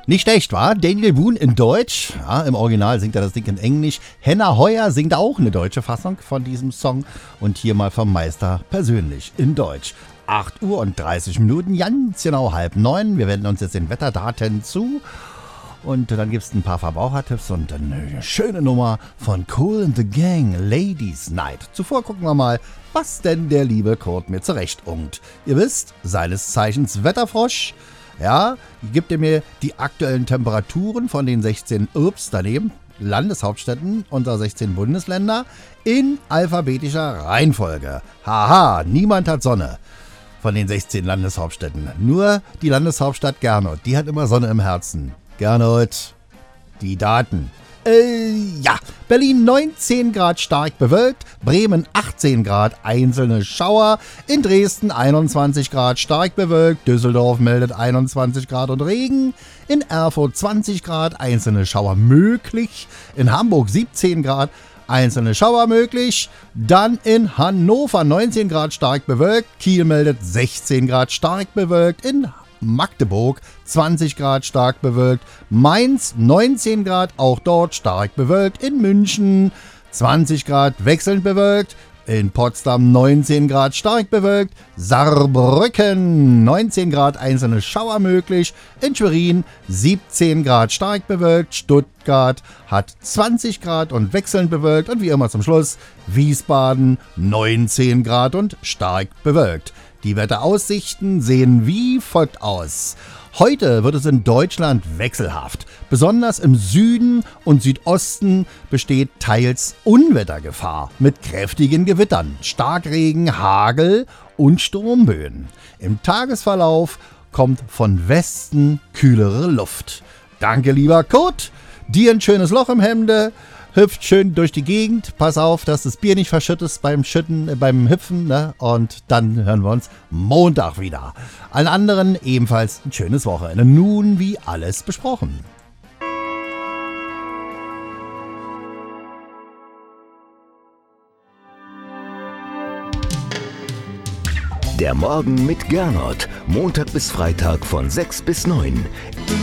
Nicht echt, wa? Daniel Boone in Deutsch. Ja, im Original singt er das Ding in Englisch. Henna Heuer singt auch eine deutsche Fassung von diesem Song. Und hier mal vom Meister persönlich in Deutsch. 8 Uhr und 30 Minuten, ganz genau 8:30. Wir wenden uns jetzt den Wetterdaten zu. Und dann gibt es ein paar Verbrauchertipps und eine schöne Nummer von Kool and the Gang, Ladies Night. Zuvor gucken wir mal, was denn der liebe Kurt mir zurechtpunkt. Ihr wisst, seines Zeichens Wetterfrosch. Ja, gibt er mir die aktuellen Temperaturen von den 16 Landeshauptstädten unserer 16 Bundesländer in alphabetischer Reihenfolge. Haha, niemand hat Sonne von den 16 Landeshauptstädten. Nur die Landeshauptstadt Gernot, die hat immer Sonne im Herzen. Gernot, die Daten. Ja, Berlin 19 Grad stark bewölkt, Bremen 18 Grad einzelne Schauer, in Dresden 21 Grad stark bewölkt, Düsseldorf meldet 21 Grad und Regen, in Erfurt 20 Grad einzelne Schauer möglich, in Hamburg 17 Grad einzelne Schauer möglich, dann in Hannover 19 Grad stark bewölkt, Kiel meldet 16 Grad stark bewölkt, in Magdeburg 20 Grad stark bewölkt, Mainz 19 Grad, auch dort stark bewölkt, in München 20 Grad wechselnd bewölkt, in Potsdam 19 Grad stark bewölkt, Saarbrücken 19 Grad einzelne Schauer möglich, in Schwerin 17 Grad stark bewölkt, Stuttgart hat 20 Grad und wechselnd bewölkt und wie immer zum Schluss Wiesbaden 19 Grad und stark bewölkt. Die Wetteraussichten sehen wie folgt aus. Heute wird es in Deutschland wechselhaft. Besonders im Süden und Südosten besteht teils Unwettergefahr mit kräftigen Gewittern, Starkregen, Hagel und Sturmböen. Im Tagesverlauf kommt von Westen kühlere Luft. Danke, lieber Kurt. Dir ein schönes Loch im Hemde. Hüpft schön durch die Gegend. Pass auf, dass das Bier nicht verschüttest beim Hüpfen. Ne? Und dann hören wir uns Montag wieder. Allen anderen ebenfalls ein schönes Wochenende. Nun wie alles besprochen. Der Morgen mit Gernot. Montag bis Freitag von 6 bis 9.